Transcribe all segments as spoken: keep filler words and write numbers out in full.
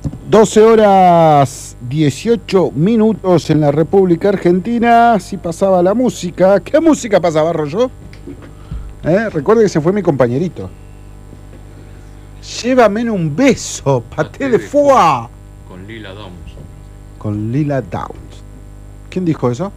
doce horas dieciocho minutos en la República Argentina. Si pasaba la música. ¿Qué música pasaba, Rollo? ¿Eh? Recuerde que se fue mi compañerito. Llévame un beso, paté de foie. Con Lila Downs. Con Lila Downs. ¿Quién dijo eso?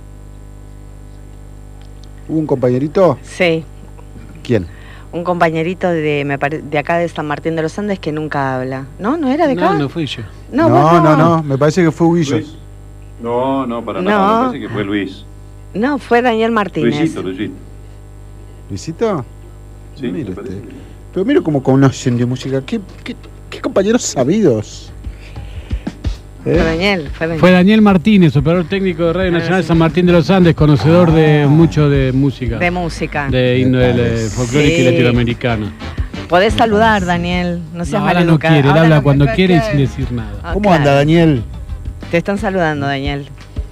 ¿Hubo un compañerito? Sí. ¿Quién? Un compañerito de, me pare, de acá de San Martín de los Andes que nunca habla. ¿No? ¿No era de acá? No, no fui yo. No, no, no, no, no, me parece que fue Huillos. No, no, para no. nada, me parece que fue Luis. No, fue Daniel Martínez. Luisito, Luisito. ¿Luisito? Sí, mira me este. Pero mira cómo conocen de música. ¿Qué, qué, qué compañeros sabidos? ¿Eh? Fue Daniel, fue Daniel. Fue Daniel Martínez, operador técnico de Radio Nacional San Martín de los Andes, conocedor ah. de mucho de música. De música. De himno de folclórica sí. y latinoamericana. Podés saludar, Daniel. No seas no, ahora maleducado. no quiere, él ahora habla no cuando me... quiere y sin decir nada. Oh, ¿Cómo claro. anda, Daniel? Te están saludando, Daniel.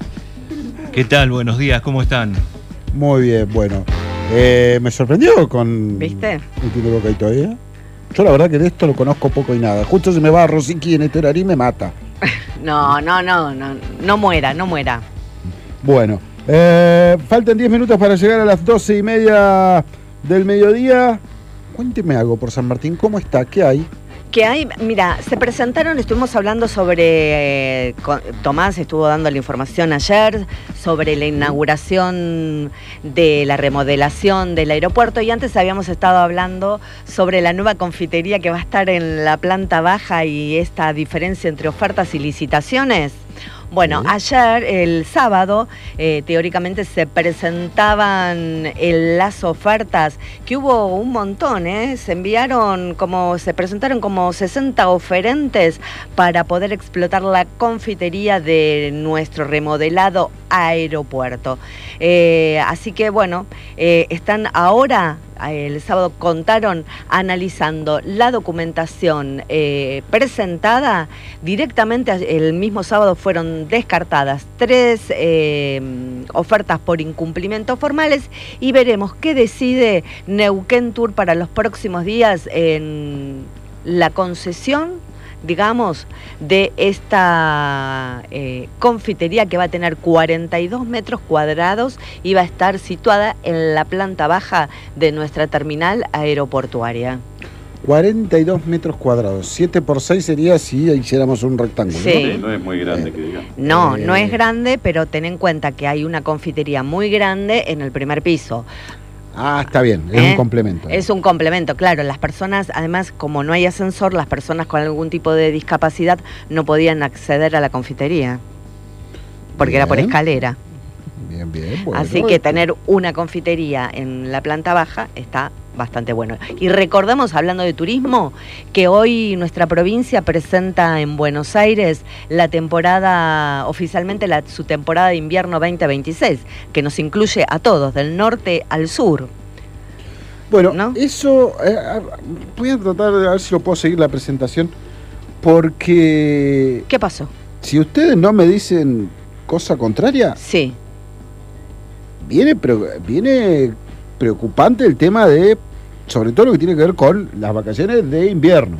¿Qué tal? Buenos días, ¿cómo están? Muy bien, bueno. Eh, me sorprendió con ¿Viste? el título que hay todavía. Yo la verdad que de esto lo conozco poco y nada. Justo se me va Rosicky en este horario y me mata. No, no, no, no, no muera, no muera. Bueno, eh, faltan diez minutos para llegar a las doce y media del mediodía. Cuénteme algo por San Martín, ¿cómo está? ¿Qué hay? Que hay, mira, se presentaron, estuvimos hablando sobre, eh, con, Tomás estuvo dando la información ayer sobre la inauguración de la remodelación del aeropuerto y antes habíamos estado hablando sobre la nueva confitería que va a estar en la planta baja y esta diferencia entre ofertas y licitaciones. Bueno, sí. Ayer, el sábado, eh, teóricamente se presentaban el, las ofertas, que hubo un montón, ¿eh? Se enviaron como, se presentaron como sesenta oferentes para poder explotar la confitería de nuestro remodelado aeropuerto. Eh, así que bueno, eh, están ahora... El sábado contaron analizando la documentación eh, presentada. Directamente el mismo sábado fueron descartadas tres eh, ofertas por incumplimientos formales y veremos qué decide Neuquén Tour para los próximos días en la concesión, digamos, de esta eh, confitería que va a tener cuarenta y dos metros cuadrados y va a estar situada en la planta baja de nuestra terminal aeroportuaria. cuarenta y dos metros cuadrados, siete por seis sería si hiciéramos un rectángulo. Sí. ¿No? No es muy grande, eh, que digamos. No, eh, no es grande, pero ten en cuenta que hay una confitería muy grande en el primer piso. Ah, está bien, es ¿Eh? un complemento. Es un complemento, claro. Las personas, además, como no hay ascensor, las personas con algún tipo de discapacidad no podían acceder a la confitería, porque bien. Era por escalera. Bien, bien. Bueno. Así que tener una confitería en la planta baja está bastante bueno. Y recordamos, hablando de turismo, que hoy nuestra provincia presenta en Buenos Aires la temporada, oficialmente la, su temporada de invierno veinte veintiséis, que nos incluye a todos, del norte al sur. Bueno, ¿no? Eso, eh, voy a tratar de ver si lo puedo seguir la presentación, porque... ¿Qué pasó? Si ustedes no me dicen cosa contraria... Sí. Viene, viene preocupante el tema de, sobre todo lo que tiene que ver con las vacaciones de invierno.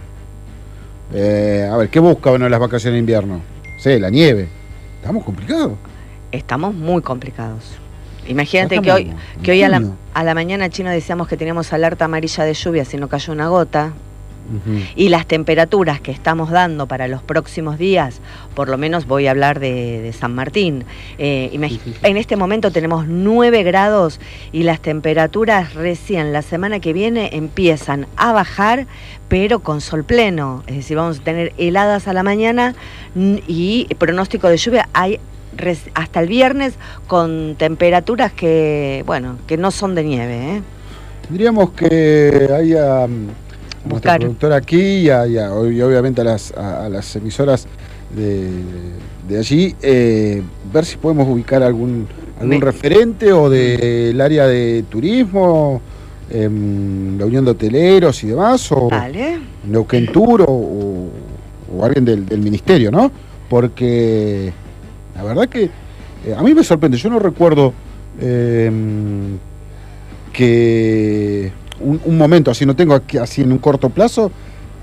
Eh, a ver, ¿qué busca uno en las vacaciones de invierno? Sí, la nieve. Estamos complicados. Estamos muy complicados. Imagínate que hoy, que hoy a la, a la mañana, Chino, decíamos que teníamos alerta amarilla de lluvia si no cayó una gota. Uh-huh. Y las temperaturas que estamos dando para los próximos días, por lo menos voy a hablar de, de San Martín, eh, imag- sí, sí, sí. En este momento tenemos nueve grados y las temperaturas recién la semana que viene empiezan a bajar, pero con sol pleno, es decir, vamos a tener heladas a la mañana y pronóstico de lluvia hay res- hasta el viernes con temperaturas que, bueno, que no son de nieve, ¿eh? Tendríamos que haya... Um... nuestra productora aquí y, a, y, a, y obviamente a las, a, a las emisoras de, de allí, eh, ver si podemos ubicar algún, algún Me... referente o del área de turismo, eh, la Unión de Hoteleros y demás, o vale. Neuquén Tour o, o, o alguien del, del ministerio, ¿no? Porque la verdad que eh, a mí me sorprende, yo no recuerdo eh, que... Un, un momento, así no tengo aquí, así en un corto plazo,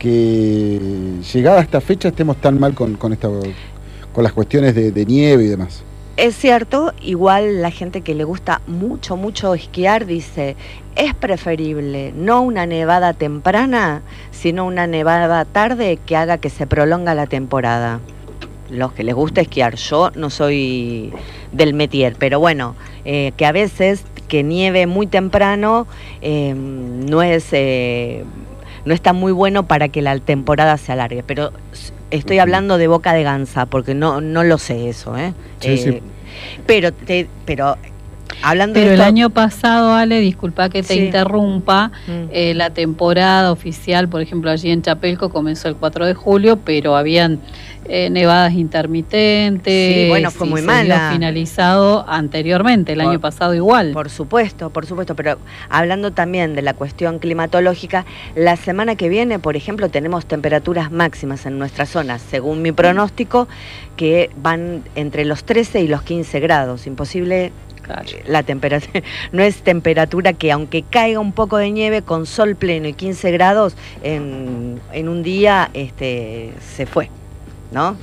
que llegada a esta fecha estemos tan mal con, con, esta, con las cuestiones de, de nieve y demás. Es cierto, igual la gente que le gusta mucho, mucho esquiar dice, es preferible no una nevada temprana, sino una nevada tarde que haga que se prolonga la temporada. Los que les gusta esquiar, yo no soy del métier, pero bueno, eh, que a veces que nieve muy temprano eh, no es eh, no está muy bueno para que la temporada se alargue, pero estoy hablando de boca de gansa, porque no, no lo sé eso, ¿eh? Sí, eh sí. Pero, te, pero hablando Pero de el esto, año pasado, Ale, disculpa que te Sí. interrumpa, Mm. eh, la temporada oficial, por ejemplo, allí en Chapelco comenzó el cuatro de julio, pero habían eh, nevadas intermitentes. Sí, bueno, fue y muy se mala. dio finalizado anteriormente, el Por- año pasado igual. por supuesto, por supuesto, pero hablando también de la cuestión climatológica, la semana que viene, por ejemplo, tenemos temperaturas máximas en nuestra zona, según mi pronóstico, que van entre los trece y los quince grados. Imposible. Claro. La temperatura no es temperatura que, aunque caiga un poco de nieve con sol pleno y quince grados en, en un día, este se fue, ¿no?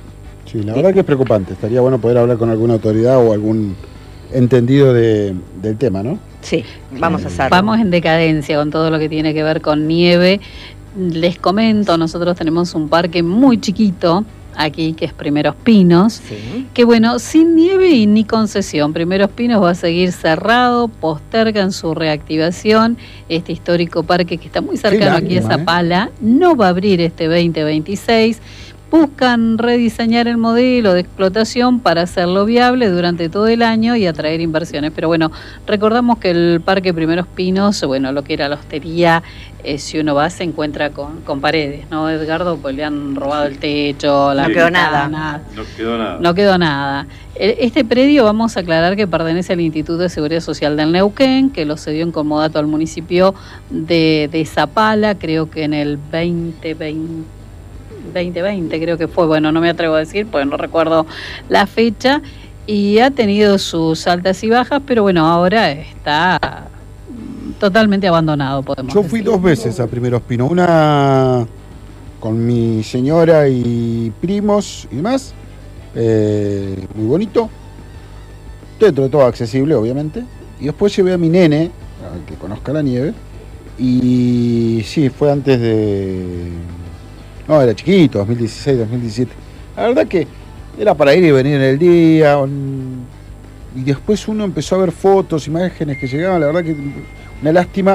Sí, la verdad que es preocupante. Estaría bueno poder hablar con alguna autoridad o algún entendido de, del tema, ¿no? Sí, vamos a hacerlo. Vamos en decadencia con todo lo que tiene que ver con nieve. Les comento, nosotros tenemos un parque muy chiquito aquí, que es Primeros Pinos, Sí. que bueno, sin nieve y ni concesión. Primeros Pinos va a seguir cerrado, postergan su reactivación. Este histórico parque que está muy cercano aquí a lástima, Zapala, no va a abrir este veinte veintiséis. Buscan rediseñar el modelo de explotación para hacerlo viable durante todo el año y atraer inversiones. Pero bueno, recordamos que el Parque Primeros Pinos, bueno, lo que era la hostería, eh, si uno va se encuentra con, con paredes, ¿no, Edgardo? Pues le han robado el techo, la No quedó ventana, nada. No quedó nada. No quedó nada. Este predio, vamos a aclarar que pertenece al Instituto de Seguridad Social del Neuquén, que lo cedió en comodato al municipio de, de Zapala, creo que en el veinte veinte. veinte veinte creo que fue, bueno, no me atrevo a decir porque no recuerdo la fecha, y ha tenido sus altas y bajas, pero bueno, ahora está totalmente abandonado, podemos Yo fui decir. dos veces a Primeros Pinos, una con mi señora y primos y demás, eh, muy bonito, dentro de todo accesible, obviamente, y después llevé a mi nene, a que conozca la nieve, y sí, fue antes de... No, era chiquito, dos mil dieciséis, dos mil diecisiete. La verdad que era para ir y venir en el día, un- y después uno empezó a ver fotos, imágenes que llegaban, la verdad que una lástima,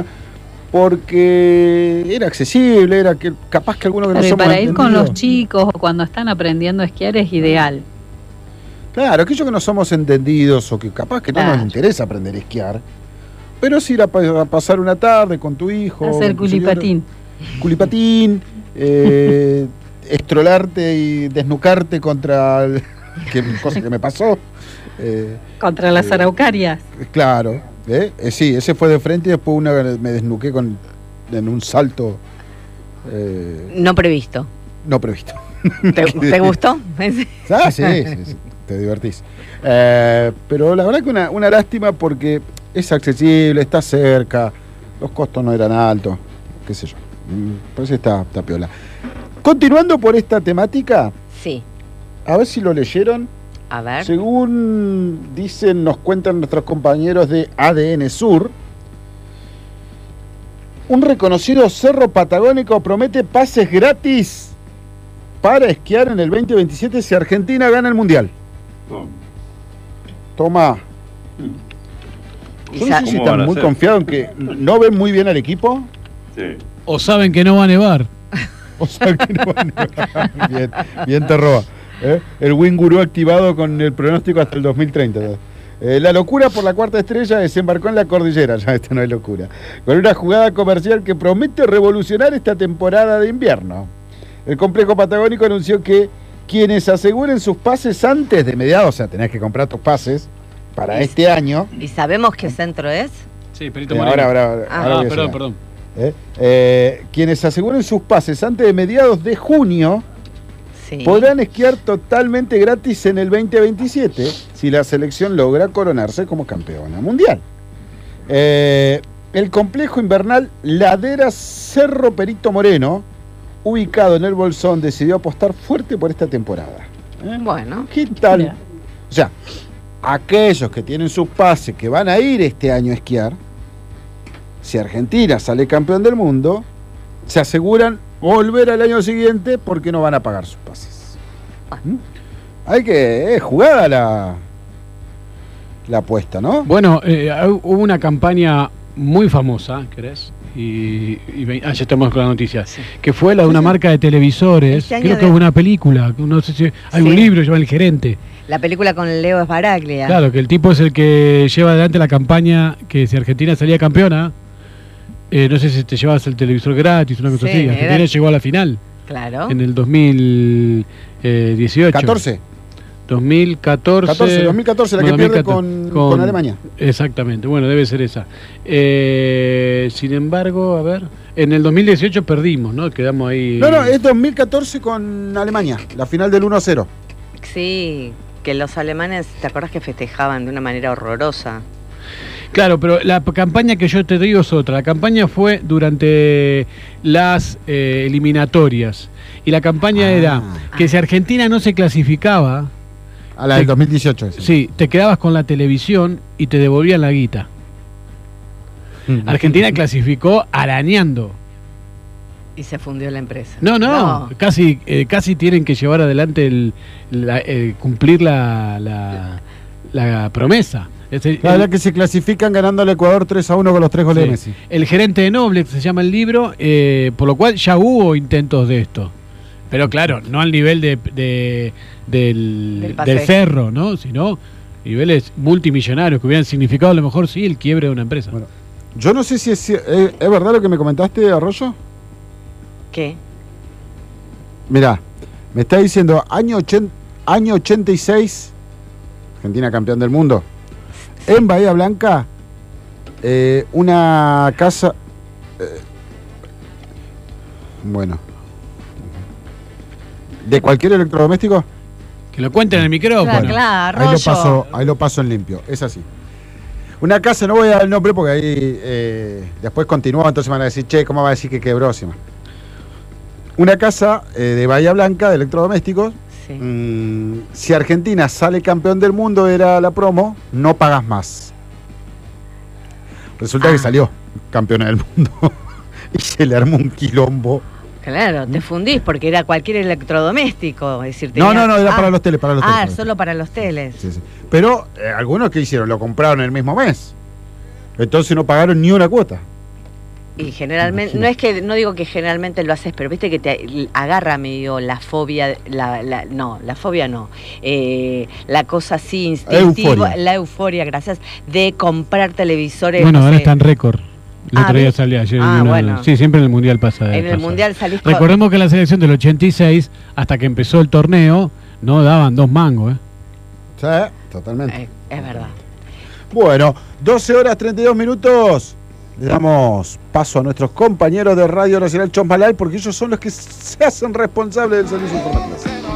porque era accesible, era que capaz que alguno que no Claro, y somos para ir con entendidos- los chicos o cuando están aprendiendo a esquiar es ideal. Claro, aquellos que no somos entendidos o que capaz que no Claro. nos interesa aprender a esquiar, pero sí ir a, pa- a pasar una tarde con tu hijo. Hacer con tu señora. culipatín. Culipatín, eh, estrolarte y desnucarte contra el, que cosa que me pasó. Eh, Contra las Eh, araucarias. claro, ¿eh? Eh, sí, ese fue de frente y después una me desnuqué con, en un salto eh, No previsto. no previsto. ¿Te, te gustó? Ah, sí, sí, sí, te divertís. Eh, pero la verdad que una, una lástima porque es accesible, está cerca, los costos no eran altos, qué sé yo. Mm, Parece que está, está piola. Continuando por esta temática, Sí. a ver si lo leyeron. A ver. Según dicen, nos cuentan nuestros compañeros de A D N Sur, un reconocido cerro patagónico promete pases gratis para esquiar en el veinte veintisiete si Argentina gana el Mundial. No. Toma. Y Yo no sa- sé si ¿Cómo están van a muy hacer? confiados en que no ven muy bien al equipo. Sí. O saben que no va a nevar. O sea que no van a- Bien, bien te roba. ¿eh? El Wing Guru activado con el pronóstico hasta el dos mil treinta. Eh, la locura por la cuarta estrella desembarcó en la cordillera. Ya, esto no es locura. Con una jugada comercial que promete revolucionar esta temporada de invierno. El complejo patagónico anunció que quienes aseguren sus pases antes de mediados, o sea, tenés que comprar tus pases para Y- este año. ¿Y sabemos qué centro es? Sí, Perito Eh, Moreno. ahora, ahora, Ah, ahora Ah, voy a perdón, llegar. perdón. ¿eh? Eh, quienes aseguren sus pases antes de mediados de junio Sí. podrán esquiar totalmente gratis en el veinte veintisiete si la selección logra coronarse como campeona mundial. Eh, el complejo invernal Ladera Cerro Perito Moreno, ubicado en el Bolsón, decidió apostar fuerte por esta temporada. ¿Eh? Bueno. ¿Qué tal? Mira. O sea, aquellos que tienen sus pases, que van a ir este año a esquiar, si Argentina sale campeón del mundo, se aseguran volver al año siguiente porque no van a pagar sus pases. ¿Mm? Hay que... Es jugada la, la apuesta, ¿no? Bueno, eh, hubo una campaña muy famosa, ¿querés? Y, y ah, ya estamos con la noticia, sí. Que fue la de una marca de televisores, este creo de... que hubo una película, no sé si hay sí. un libro, se llama El Gerente. La película con Leo Sbaraglia. Claro, que el tipo es el que lleva adelante la campaña que si Argentina salía campeona, eh, no sé si te llevabas el televisor gratis, una cosa sí, así, Argentina era... llegó a la final. Claro. En el dos mil dieciocho. catorce. dos mil catorce. catorce, dos mil catorce, la que pierde con, con, con Alemania. Exactamente, bueno, debe ser esa. Eh, sin embargo, a ver, en el dos mil dieciocho perdimos, ¿no? Quedamos ahí... No, no, es dos mil catorce con Alemania, la final del uno a cero. Sí, que los alemanes, ¿te acuerdas que festejaban de una manera horrorosa? Claro, pero la campaña que yo te digo es otra. La campaña fue durante las eh, eliminatorias. Y la campaña ah, era que ah. si Argentina no se clasificaba... A la del dos mil dieciocho. Sí. sí, te quedabas con la televisión y te devolvían la guita. Argentina clasificó arañando. Y se fundió la empresa. No, no, no. Casi, eh, casi tienen que llevar adelante el, la, eh, cumplir la, la, la promesa. Es el, la verdad el, que se clasifican ganando al Ecuador tres a uno con los tres goles sí. de Messi. El Gerente de Noble, se llama el libro, eh, por lo cual ya hubo intentos de esto. Pero claro, no al nivel de, de, del, del, del Cerro, ¿no? Sino niveles multimillonarios que hubieran significado a lo mejor sí el quiebre de una empresa. Bueno, yo no sé si es, es, es verdad lo que me comentaste, Arroyo. ¿Qué? Mirá, me está diciendo año, ochenta, año ochenta y seis, Argentina campeón del mundo. Sí. En Bahía Blanca, eh, una casa... Eh, bueno... ¿De cualquier electrodoméstico? Que lo cuenten en el micrófono. Claro, claro, ahí, lo paso, ahí lo paso en limpio, es así. Una casa, no voy a dar el nombre porque ahí eh, después continúa, entonces van a decir, che, ¿cómo va a decir que quebró? Una casa eh, de Bahía Blanca de electrodomésticos. Sí. Mmm, si Argentina sale campeón del mundo, era la promo, no pagas más. Resulta ah. que salió campeona del mundo y se le armó un quilombo. Claro, te fundís porque era cualquier electrodoméstico. Es decir, tenía... No, no, no, era ah, para los teles, para los Ah, teles, solo para los teles. Sí, sí. Pero eh, algunos que hicieron, lo compraron el mismo mes. Entonces no pagaron ni una cuota. Y generalmente, no es que, no digo que generalmente lo haces, pero viste que te agarra medio la fobia, la, la, no, la fobia no, eh, la cosa así instintiva, euforia. la euforia, gracias, de comprar televisores. Bueno, no ahora sé. está en récord. El otro día salía ayer. Ah, una, bueno. Sí, siempre en el Mundial pasa. En el pasa. Mundial salís con... Recordemos que la selección del ochenta y seis, hasta que empezó el torneo, no daban dos mangos, ¿eh? Sí, totalmente. Eh, es verdad. Bueno, doce horas treinta y dos minutos. Le damos paso a nuestros compañeros de Radio Nacional Chosmalal porque ellos son los que se hacen responsables del servicio informativo.